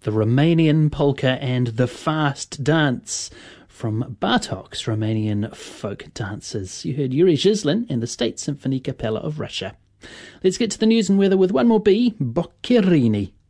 the Romanian polka and the fast dance from Bartok's Romanian folk dancers. You heard Yuri Zhislin and the State Symphony Capella of Russia. Let's get to the news and weather with one more B, Boccherini.